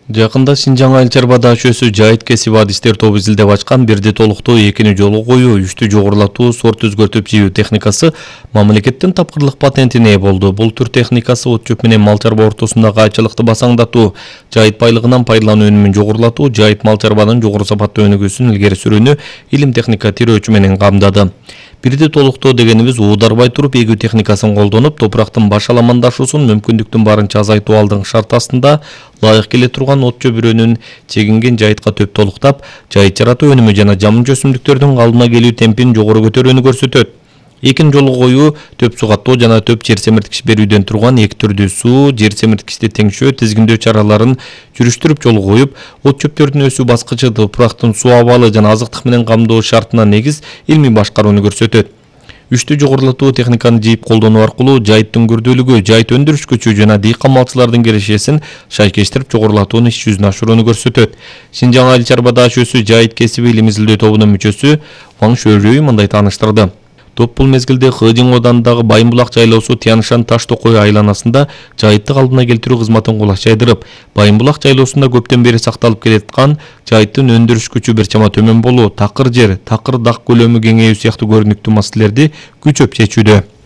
Жакында Синжаң Айыл Чарба даашөсү жайыт кесип адистер тобу изилдеп ачкан бирди толуктуу экини жолу коюу, үчтү жогорулатуу, сорт өзгөртүп жийүү техникасы мамлекеттин тапкырлык патентине ээ болду. Бул түр техникасы от чөп менен мал чарба ортосундагы айчылыкты басаңдатуу, жайыт байлыгынан пайдалануу өнүмүн жогорулатуу, жайыт мал чарбанын жогору сапаттуу өнүгүүсүн илгери сүрүүнү илим техника тирөөчү менен камдады. Бирди толуктоо дегенибиз уударбай туруп эгүү техникасын колдонуп, топурактын баш аламандашуусун мүмкүндүктүн барынча азайтуу алдыңкы шарт астында ылайык келе турган от чөбүрөнүн чегинген жайытка төп толуктап, жайыт жаратуу өнүмү жана жамынчы өсүмдүктөрдүн калыбына келүү темпин жогору көтөрүүнү көрсөтөт. Экин жолу коюу төп суу каттоо жана төп жер семирткич берүүдөн турган эки түрдүү суу, жер семирткичти теңшөө, тизгиндөө чараларын жүрүштүрүп жолу коюп, от чөптөрдүн өсүү баскычы, топурактын суу абалы жана азыктык менен камдоо шартына негиз илмий башкарууну көрсөтөт. Үчтү жогорулатуу техниканы жийип колдонуу аркылуу жайыттын күрдүүлүгү, жайыт өндүрүш күчү жана дыйкан малчылардын кирешесин шайкештирип жогорулатууну иш жүзүнө ашырууну көрсөтөт. Синжаң Айыл Чарба даашөсү жайыт кесиби илим изилдөө тобунун мүчөсү Ваң Шөрүй мындай тааныштырды. Топ бул мезгилде Хыжың оданындагы Байымбулак жайлоосу Тянышан таш токой айланасында жайытты калыбына келтирүү кызматын кулаш жайдырып, Байымбулак жайлоосунда көптөн бери сакталып келаткан жайыттын өндүрүш күчү бир чама төмөн болуу, такыр жер, такыр дак көлөмү кеңейүү сыяктуу көрүнүктүү маселелерди күчөп чечүүдө.